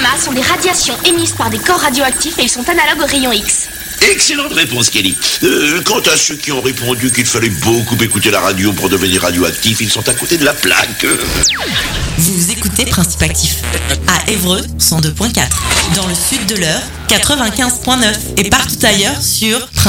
gamma sont des radiations émises par des corps radioactifs et ils sont analogues aux rayons X. Excellente réponse, Kelly. Quant à ceux qui ont répondu qu'il fallait beaucoup écouter la radio pour devenir radioactif, ils sont à côté de la plaque. Vous écoutez Principe Actif à Évreux 102.4, dans le sud de l'Eure 95.9 et partout ailleurs sur